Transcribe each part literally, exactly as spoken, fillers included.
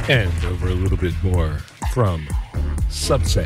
And over a little bit more from Subset.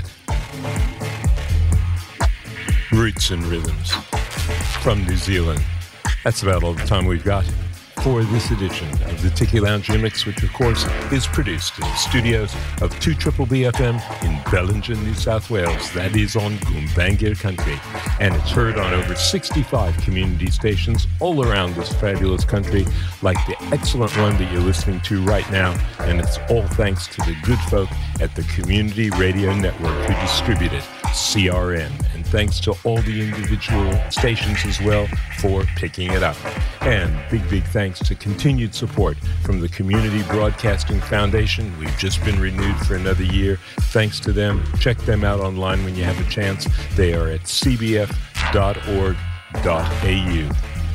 Roots and Rhythms from New Zealand. That's about all the time we've got for this edition of the Tiki Lounge Remix, which of course is produced in the studios of two Triple B F M in Bellingen, New South Wales. That is on Gumbaynggirr country. And it's heard on over sixty-five community stations all around this fabulous country, like the excellent one that you're listening to right now. And it's all thanks to the good folk at the Community Radio Network who distribute it, C R N. And thanks to all the individual stations as well for picking it up. And big, big thanks to continued support from the Community Broadcasting Foundation. We've just been renewed for another year. Thanks to them. Check them out online when you have a chance. They are at c b f dot org dot a u.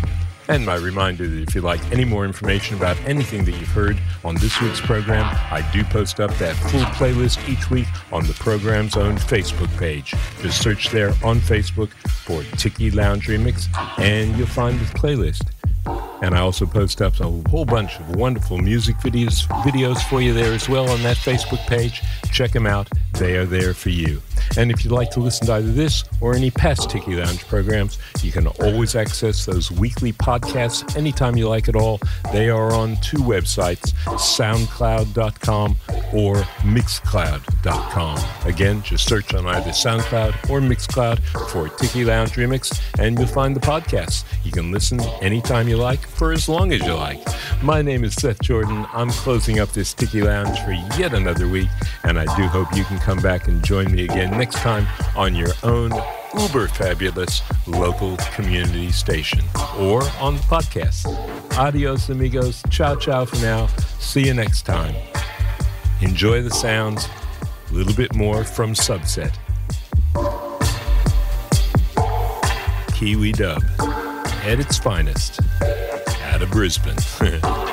And my reminder that if you'd like any more information about anything that you've heard on this week's program, I do post up that full playlist each week on the program's own Facebook page. Just search there on Facebook for Tiki Lounge Remix, and you'll find the playlist. And I also post up a whole bunch of wonderful music videos videos for you there as well on that Facebook page. Check them out. They are there for you. And if you'd like to listen to either this or any past Tiki Lounge programs, you can always access those weekly podcasts anytime you like at all. They are on two websites, soundcloud dot com or mixcloud dot com. Again, just search on either SoundCloud or Mixcloud for Tiki Lounge Remix, and you'll find the podcasts. You can listen anytime you like, for as long as you like. My name is Seth Jordan. I'm closing up this Tiki Lounge for yet another week, and I do hope you can come back and join me again next time on your own uber fabulous local community station or on the podcast. Adios, amigos. Ciao, ciao for now. See you next time. Enjoy the sounds. A little bit more from Subset. Kiwi dub at its finest out of Brisbane.